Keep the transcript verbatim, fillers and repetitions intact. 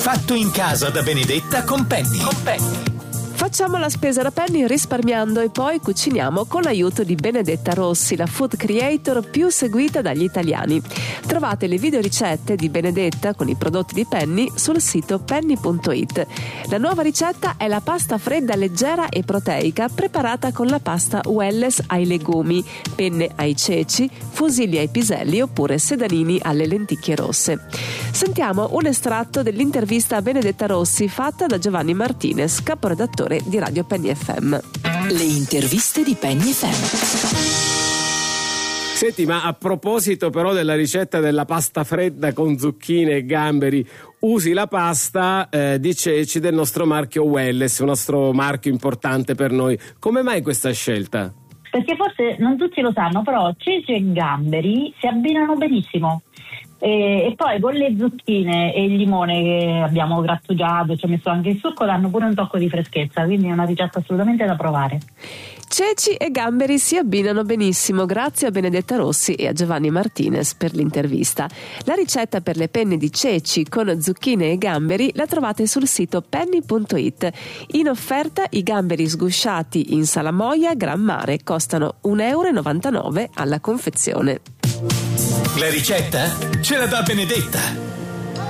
Fatto in casa da Benedetta con Penny. Con Penny. Facciamo la spesa da Penny risparmiando e poi cuciniamo con l'aiuto di Benedetta Rossi, la food creator più seguita dagli italiani. Trovate le video ricette di Benedetta con i prodotti di Penny sul sito penny punto it. La nuova ricetta è la pasta fredda leggera e proteica preparata con la pasta Welles ai legumi, penne ai ceci, fusilli ai piselli oppure sedanini alle lenticchie rosse. Sentiamo un estratto dell'intervista a Benedetta Rossi fatta da Giovanni Martinez, caporedattore di Radio Penny F M. Le interviste di Penny F M. Senti, ma a proposito però della ricetta della pasta fredda con zucchine e gamberi, usi la pasta eh, di ceci del nostro marchio Welles, un nostro marchio importante per noi. Come mai questa scelta? Perché forse non tutti lo sanno, però ceci e gamberi si abbinano benissimo. E, e poi con le zucchine e il limone che abbiamo grattugiato, ci ho messo anche il succo, danno pure un tocco di freschezza, quindi è una ricetta assolutamente da provare. Ceci e gamberi si abbinano benissimo, grazie a Benedetta Rossi e a Giovanni Martinez per l'intervista. La ricetta per le penne di ceci con zucchine e gamberi la trovate sul sito penny punto it. In offerta i gamberi sgusciati in salamoia Gran Mare costano un euro e novantanove alla confezione. La ricetta ce la dà Benedetta.